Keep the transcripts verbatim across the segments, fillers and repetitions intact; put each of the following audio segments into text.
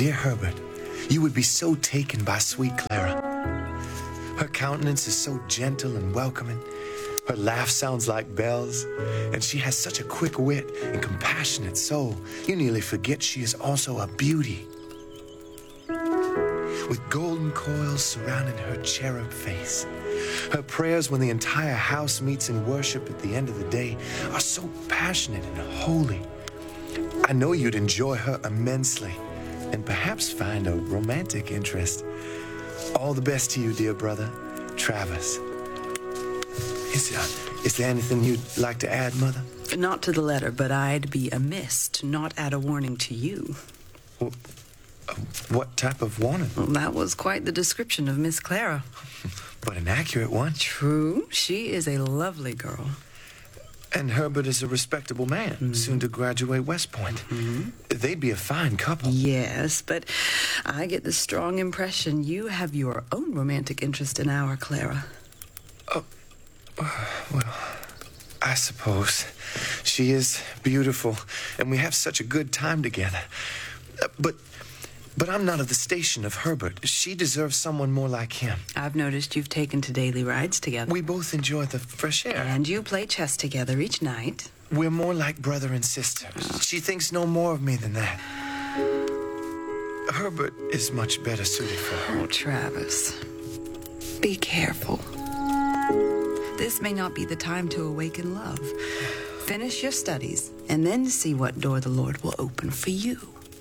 Dear Herbert, you would be so taken by sweet Clara. Her countenance is so gentle and welcoming. Her laugh sounds like bells, and she has such a quick wit and compassionate soul, you nearly forget she is also a beauty. With golden coils surrounding her cherub face, her prayers when the entire house meets in worship at the end of the day are so passionate and holy. I know you'd enjoy her immensely and perhaps find a romantic interest. All the best to you, dear brother, Travis. Is, uh, is there anything you'd like to add, Mother? Not to the letter, but I'd be amiss to not add a warning to you. Well, uh, what type of warning? Well, that was quite the description of Miss Clara. But an accurate one. True. She is a lovely girl. And Herbert is a respectable man, mm-hmm. soon to graduate West Point. Mm-hmm. They'd be a fine couple. Yes, but I get the strong impression you have your own romantic interest in our Clara. Oh, uh, well, I suppose. She is beautiful, and we have such a good time together. Uh, but... But I'm not of the station of Herbert. She deserves someone more like him. I've noticed you've taken to daily rides together. We both enjoy the fresh air. And you play chess together each night. We're more like brother and sister. Oh. She thinks no more of me than that. Herbert is much better suited for her. Oh, Travis. Be careful. This may not be the time to awaken love. Finish your studies, and then see what door the Lord will open for you.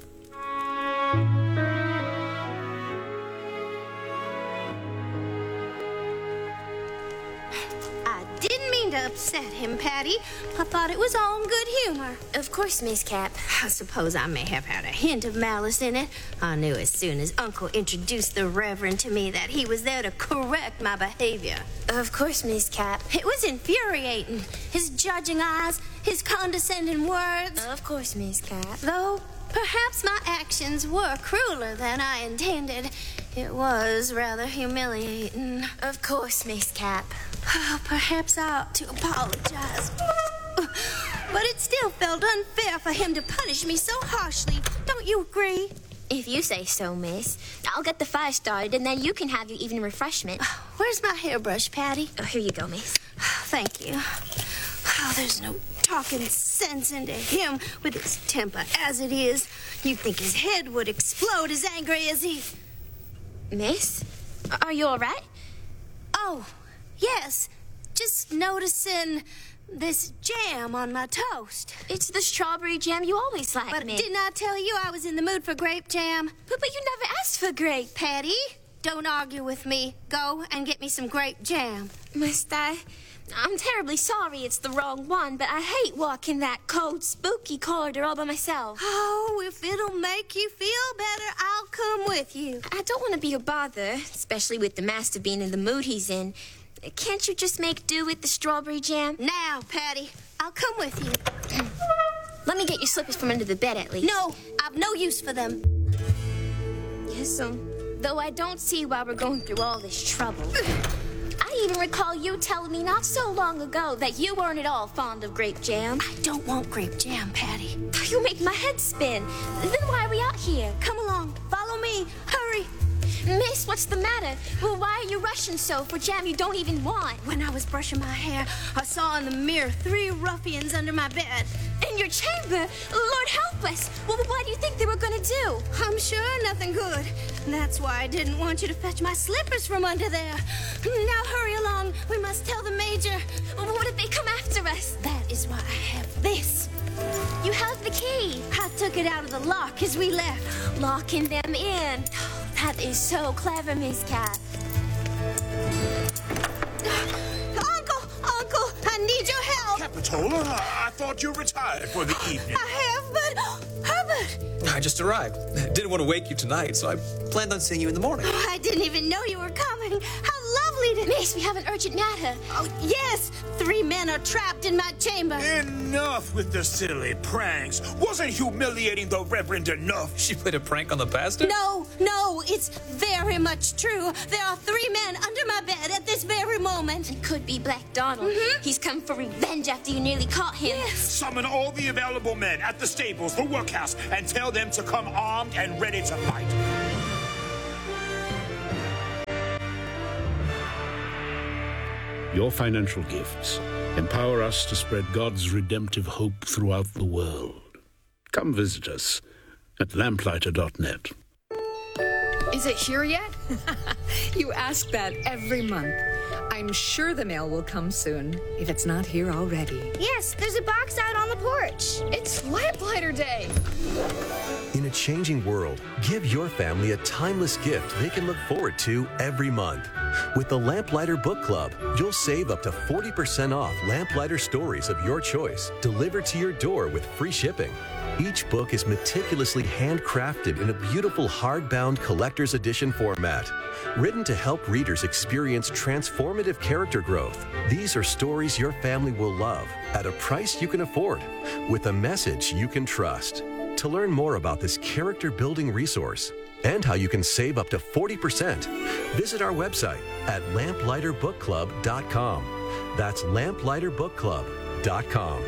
I didn't mean to upset him, Patty. I thought it was all in good humor. Of course, Miss Cap. I suppose I may have had a hint of malice in it. I knew as soon as Uncle introduced the Reverend to me that he was there to correct my behavior. Of course, Miss Cap. It was infuriating. His judging eyes, his condescending words. Of course, Miss Cap. Though perhaps my actions were crueler than I intended, it was rather humiliating. Of course, Miss Cap. Oh, perhaps I ought to apologize. But it still felt unfair for him to punish me so harshly. Don't you agree? If you say so, miss. I'll get the fire started, and then you can have your evening refreshment. Where's my hairbrush, Patty? Oh, here you go, miss. Thank you. Oh, there's no talking sense into him with his temper as it is. You'd think his head would explode as angry as he... Miss? Are you all right? Oh, yes. Just noticing this jam on my toast. It's the strawberry jam you always like, But miss. didn't I tell you I was in the mood for grape jam? But, but you never asked for grape. Patty, don't argue with me. Go and get me some grape jam. Must I? I'm terribly sorry it's the wrong one, but I hate walking that cold, spooky corridor all by myself. Oh, if it'll make you feel better, I'll come with you. I don't want to be a bother, especially with the master being in the mood he's in. Can't you just make do with the strawberry jam? Now, Patty, I'll come with you. Let me get your slippers from under the bed, at least. No, I've no use for them. Yes, um, though I don't see why we're going through all this trouble. I even recall you telling me not so long ago that you weren't at all fond of grape jam. I don't want grape jam, Patty. You make my head spin. Then why are we out here? Come along. Follow me. Hurry. Miss, what's the matter? Well, why are you rushing so for jam you don't even want? When I was brushing my hair, I saw in the mirror three ruffians under my bed. In your chamber? Lord help us. Well, what do you think they were going to do? I'm sure nothing good. That's why I didn't want you to fetch my slippers from under there. Now hurry along. We must tell the Major. Well, what if they come after us? That is why I have this. You have the key. I took it out of the lock as we left. Locking them in. That is so clever, Miss Cat. Uncle, Uncle, I need your help. Capitola, I, I thought you retired for the evening. I have, but Herbert. I just arrived. Didn't want to wake you tonight, so I planned on seeing you in the morning. Oh, I didn't even know you were coming. How lovely lovely to... Miss, we have an urgent matter. Oh, yes! Three men are trapped in my chamber. Enough with the silly pranks. Wasn't humiliating the Reverend enough? She played a prank on the pastor? No, no, it's very much true. There are three men under my bed at this very moment. It could be Black Donald. Mhm. He's come for revenge after you nearly caught him. Yes. Summon all the available men at the stables, the workhouse, and tell them to come armed and ready to fight. Your financial gifts empower us to spread God's redemptive hope throughout the world. Come visit us at lamplighter dot net. Is it here yet? You ask that every month. I'm sure the mail will come soon, if it's not here already. Yes, there's a box out on the porch. It's Lamplighter Day! In a changing world, give your family a timeless gift they can look forward to every month. With the Lamplighter Book Club, you'll save up to forty percent off Lamplighter stories of your choice, delivered to your door with free shipping. Each book is meticulously handcrafted in a beautiful hardbound collector's edition format. Written to help readers experience transformative character growth, these are stories your family will love at a price you can afford, with a message you can trust. To learn more about this character-building resource and how you can save up to forty percent, visit our website at lamplighter book club dot com. That's lamplighter book club dot com.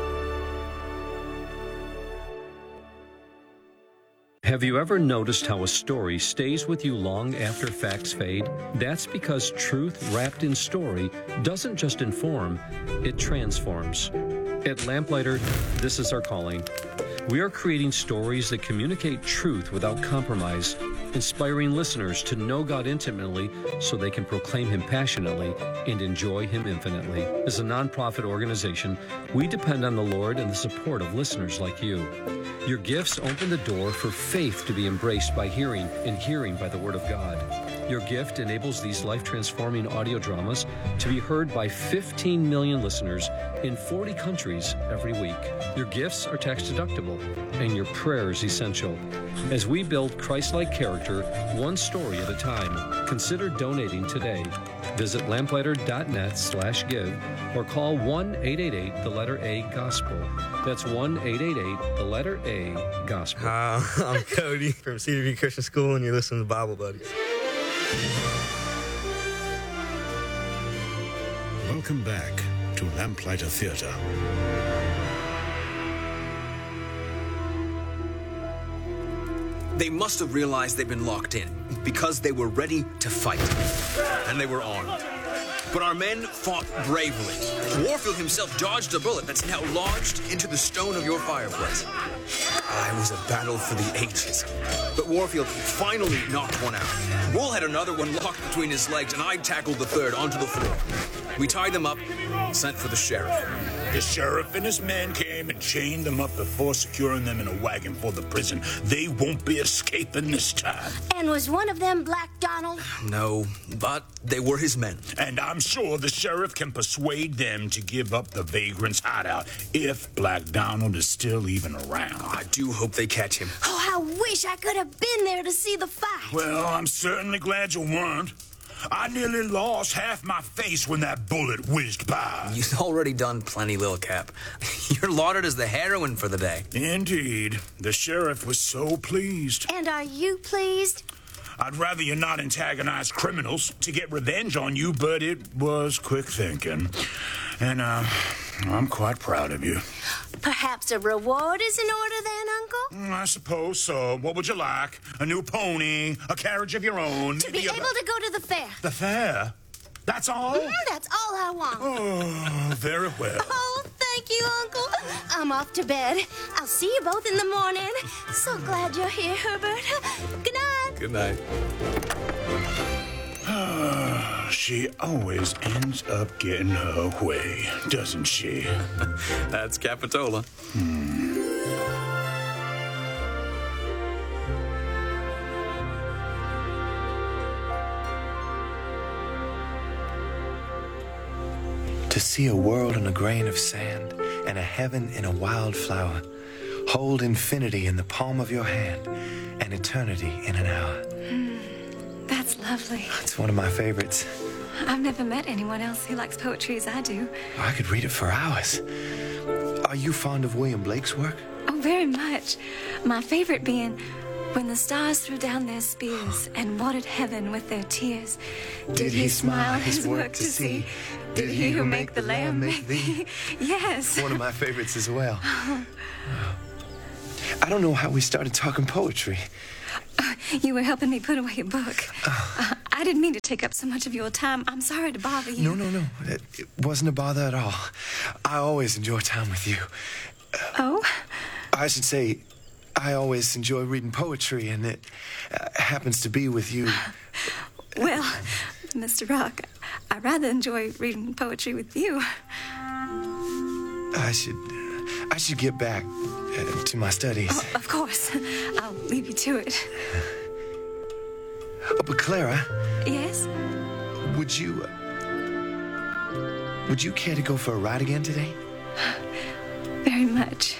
Have you ever noticed how a story stays with you long after facts fade? That's because truth wrapped in story doesn't just inform, it transforms. At Lamplighter, this is our calling. We are creating stories that communicate truth without compromise, inspiring listeners to know God intimately so they can proclaim Him passionately and enjoy Him infinitely. As a nonprofit organization, we depend on the Lord and the support of listeners like you. Your gifts open the door for faith to be embraced by hearing, and hearing by the Word of God. Your gift enables these life-transforming audio dramas to be heard by fifteen million listeners in forty countries every week. Your gifts are tax-deductible, and your prayers essential. As we build Christ-like character, one story at a time, consider donating today. Visit lamplighter dot net slash give or call one eight eight eight, the letter A, gospel. That's one eight eight eight, the letter A, gospel. Hi, I'm Cody from Cedar View Christian School, and you're listening to Bible Buddies. Welcome back to Lamplighter Theatre. They must have realized they'd been locked in because they were ready to fight. And they were armed. But our men fought bravely. Warfield himself dodged a bullet that's now lodged into the stone of your fireplace. Ah, it was a battle for the ages. But Warfield finally knocked one out. Wool had another one locked between his legs, and I tackled the third onto the floor. We tied them up, sent for the sheriff. The sheriff and his men came and chained them up before securing them in a wagon for the prison. They won't be escaping this time. And was one of them Black Donald? No, but they were his men. And I'm sure the sheriff can persuade them to give up the vagrant's hideout if Black Donald is still even around. I do hope they catch him. Oh, I wish I could have been there to see the fight. Well, I'm certainly glad you weren't. I nearly lost half my face when that bullet whizzed by. You've already done plenty, Lil Cap. You're lauded as the heroine for the day. Indeed. The sheriff was so pleased. And are you pleased? I'd rather you not antagonize criminals to get revenge on you, but it was quick thinking. And, uh, I'm quite proud of you. Perhaps a reward is in order then, Uncle? I suppose so. What would you like? A new pony? A carriage of your own? To be able to go to the fair. The fair? That's all? Mm, that's all I want. Oh, very well. Oh, thank you, Uncle. I'm off to bed. I'll see you both in the morning. So glad you're here, Herbert. Good night. Good night. She always ends up getting her way, doesn't she? That's Capitola. Hmm. To see a world in a grain of sand and a heaven in a wildflower. Hold infinity in the palm of your hand and eternity in an hour. Mm, that's lovely. It's one of my favorites. I've never met anyone else who likes poetry as I do. I could read it for hours. Are you fond of William Blake's work? Oh, very much. My favorite being when the stars threw down their spears and watered heaven with their tears. Did, Did he, he smile his work to see? Did he who make the lamb make thee? Yes. One of my favorites as well. I don't know how we started talking poetry. Uh, you were helping me put away a book. Uh, I didn't mean to take up so much of your time. I'm sorry to bother you. No, no, no. It, it wasn't a bother at all. I always enjoy time with you. Uh, oh? I should say, I always enjoy reading poetry, and it uh, happens to be with you. Well, Mister Rock, I rather enjoy reading poetry with you. I should, I should get back uh, to my studies. Oh, of course. I'll leave you to it. Oh, but Clara. Yes? Would you, uh, would you care to go for a ride again today? Very much.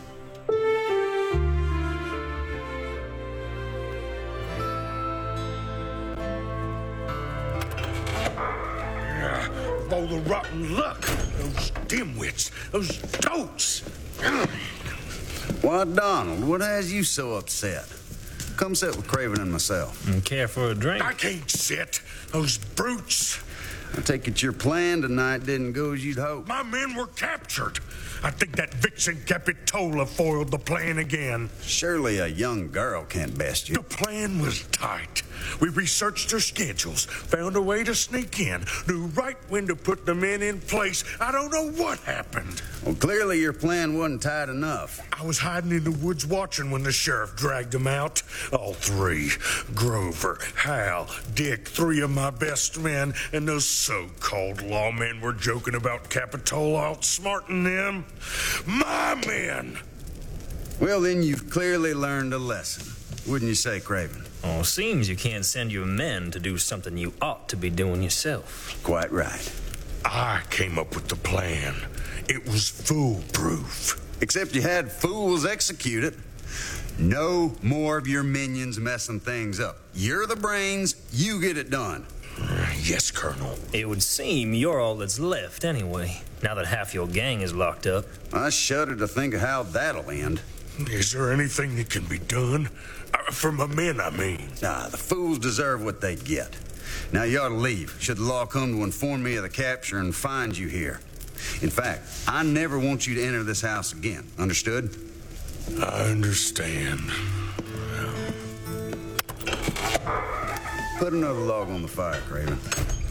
Oh, the rotten luck. Those dimwits. Those dotes. Why, Donald, what has you so upset? Come sit with Craven and myself. And care for a drink? I can't sit. Those brutes. I take it your plan tonight didn't go as you'd hoped. My men were captured. I think that vixen Capitola foiled the plan again. Surely a young girl can't best you. The plan was tight. We researched their schedules, found a way to sneak in, knew right when to put the men in place. I don't know what happened. Well, clearly your plan wasn't tight enough. I was hiding in the woods watching when the sheriff dragged them out. All three. Grover, Hal, Dick, three of my best men, and those so-called lawmen were joking about Capitola outsmarting them. My men! Well, then you've clearly learned a lesson. Wouldn't you say, Craven? Oh, seems you can't send your men to do something you ought to be doing yourself. Quite right. I came up with the plan. It was foolproof. Except you had fools execute it. No more of your minions messing things up. You're the brains, you get it done. Yes, Colonel. It would seem you're all that's left anyway, now that half your gang is locked up. I shudder to think of how that'll end. Is there anything that can be done? Uh, for my men, I mean. Nah, the fools deserve what they get. Now you ought to leave, should the law come to inform me of the capture and find you here. In fact, I never want you to enter this house again. Understood? I understand. Put another log on the fire, Craven.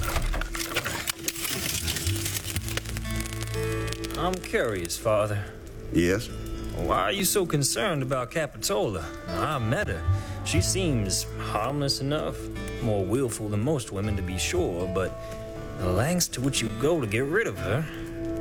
I'm curious, Father. Yes? Why are you so concerned about Capitola? I met her. She seems harmless enough. More willful than most women, to be sure, but the lengths to which you go to get rid of her.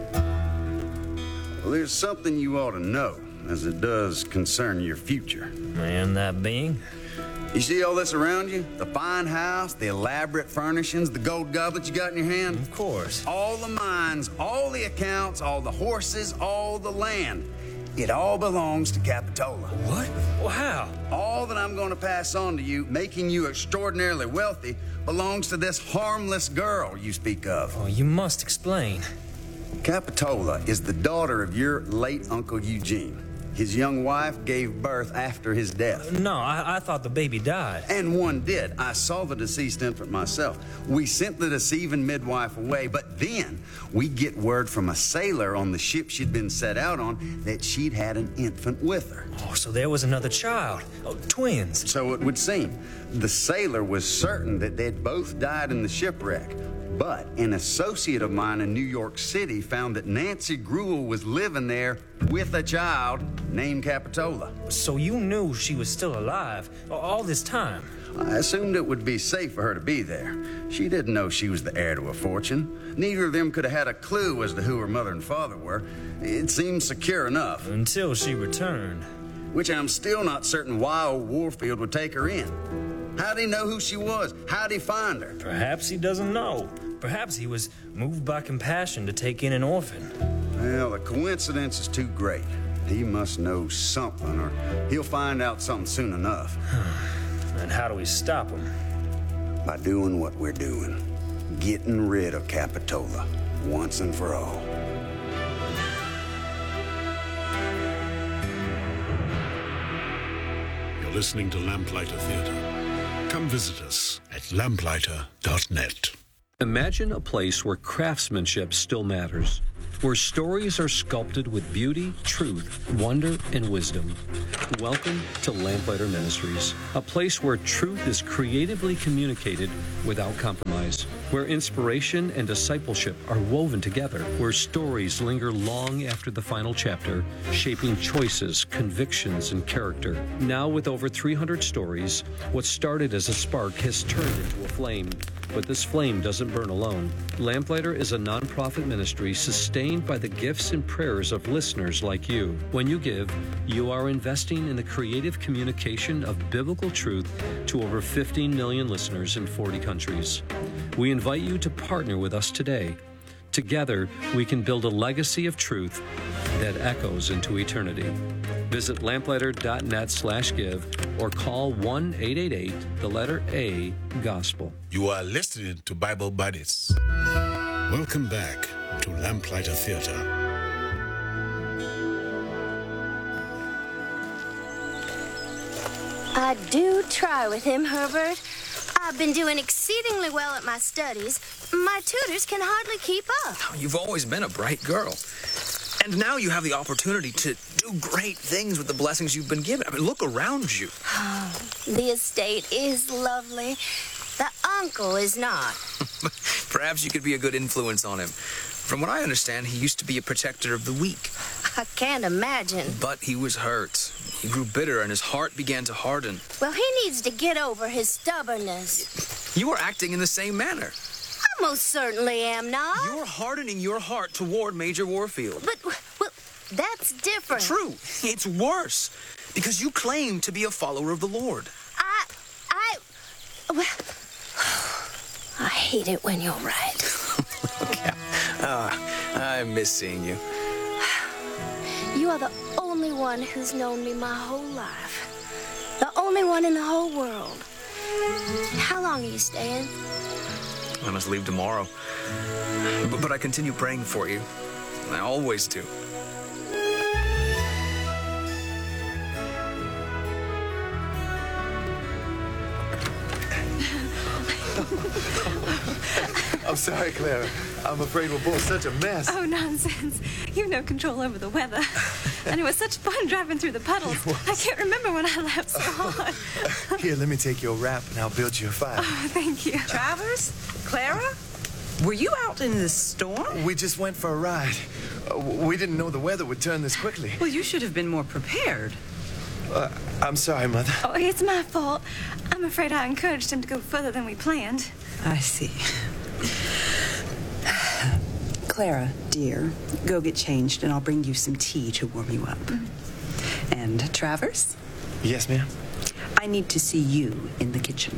Well, there's something you ought to know, as it does concern your future. And that being? You see all this around you? The fine house, the elaborate furnishings, the gold goblet you got in your hand? Of course. All the mines, all the accounts, all the horses, all the land. It all belongs to Capitola. What? Well, how? All that I'm going to pass on to you, making you extraordinarily wealthy, belongs to this harmless girl you speak of. Oh, you must explain. Capitola is the daughter of your late Uncle Eugene. His young wife gave birth after his death. No, I, I thought the baby died. And one did. I saw the deceased infant myself. We sent the deceiving midwife away, but then we get word from a sailor on the ship she'd been set out on that she'd had an infant with her. Oh, so there was another child. Oh, twins. So it would seem. The sailor was certain that they'd both died in the shipwreck. But an associate of mine in New York City found that Nancy Gruel was living there with a child named Capitola. So you knew she was still alive all this time? I assumed it would be safe for her to be there. She didn't know she was the heir to a fortune. Neither of them could have had a clue as to who her mother and father were. It seemed secure enough. Until she returned. Which I'm still not certain why old Warfield would take her in. How'd he know who she was? How'd he find her? Perhaps he doesn't know. Perhaps he was moved by compassion to take in an orphan. Well, the coincidence is too great. He must know something, or he'll find out something soon enough. And how do we stop him? By doing what we're doing. getting rid of Capitola once and for all. You're listening to Lamplighter Theatre. Come visit us at lamplighter dot net. Imagine a place where craftsmanship still matters, where stories are sculpted with beauty, truth, wonder, and wisdom. Welcome to Lamplighter Ministries, a place where truth is creatively communicated without compromise, where inspiration and discipleship are woven together, where stories linger long after the final chapter, shaping choices, convictions, and character. Now, with over three hundred stories, what started as a spark has turned into a flame. But this flame doesn't burn alone. Lamplighter is a nonprofit ministry sustained by the gifts and prayers of listeners like you. When you give, you are investing in the creative communication of biblical truth to over fifteen million listeners in forty countries. We invite you to partner with us today. Together, we can build a legacy of truth that echoes into eternity. Visit lamplighter dot net slash give or call one eight eight eight, the letter A, Gospel. You are listening to Bible Buddies. Welcome back to Lamplighter Theatre. I do try with him, Herbert. I've been doing exceedingly well at my studies. My tutors can hardly keep up. You've always been a bright girl. And now you have the opportunity to do great things with the blessings you've been given. I mean, look around you. Oh, the estate is lovely. The uncle is not. Perhaps you could be a good influence on him. From what I understand, he used to be a protector of the weak. I can't imagine. But he was hurt. He grew bitter and his heart began to harden. Well, he needs to get over his stubbornness. You are acting in the same manner. I most certainly am not. You're hardening your heart toward Major Warfield. But, well, that's different. True. It's worse. Because you claim to be a follower of the Lord. I, I, well, I hate it when you're right. Okay. Uh, I miss seeing you. You are the only one who's known me my whole life. The only one in the whole world. How long are you staying? I must leave tomorrow. But, but I continue praying for you. I always do. I'm sorry, Clara. I'm afraid we're both such a mess. Oh, nonsense. You've no control over the weather. And it was such fun driving through the puddles. I can't remember when I left so hard. Here, let me take your wrap and I'll build you a fire. Oh, thank you. Travers? Clara? Were you out in the storm? We just went for a ride. Uh, we didn't know the weather would turn this quickly. Well, you should have been more prepared. Uh, I'm sorry, Mother. Oh, it's my fault. I'm afraid I encouraged him to go further than we planned. I see. Clara, dear, go get changed and I'll bring you some tea to warm you up. Mm-hmm. And Travers? Yes, ma'am? I need to see you in the kitchen.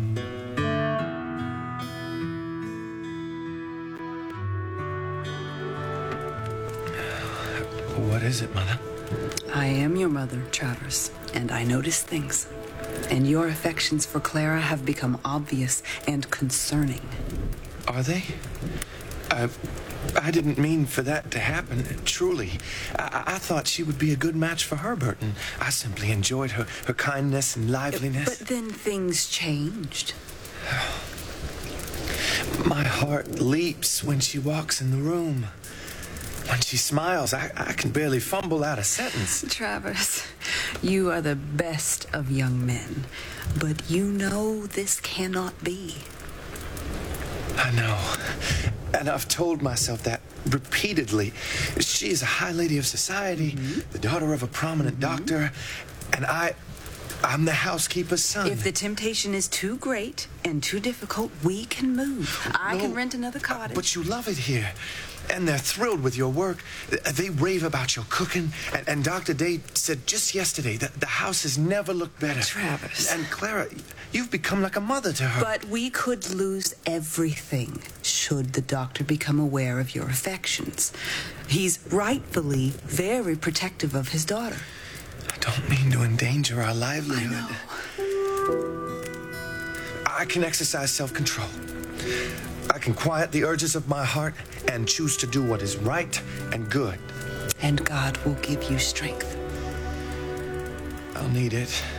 What is it, Mother? I am your mother, Travers, and I notice things. And your affections for Clara have become obvious and concerning. Are they? I, I didn't mean for that to happen, truly. I, I thought she would be a good match for Herbert, and I simply enjoyed her, her kindness and liveliness. But then things changed. My heart leaps when she walks in the room. When she smiles, I, I can barely fumble out a sentence. Travers, you are the best of young men, but you know this cannot be. I know. And I've told myself that repeatedly. She is a high lady of society, mm-hmm. the daughter of a prominent mm-hmm. doctor, and I... I'm the housekeeper's son. If the temptation is too great and too difficult, we can move. No, I can rent another cottage. But you love it here. And they're thrilled with your work. They rave about your cooking. And, and Doctor Day said just yesterday that the house has never looked better. Travis. And Clara, you've become like a mother to her. But we could lose everything should the doctor become aware of your affections. He's rightfully very protective of his daughter. I don't mean to endanger our livelihood. I know. I can exercise self-control. I can quiet the urges of my heart and choose to do what is right and good. And God will give you strength. I'll need it.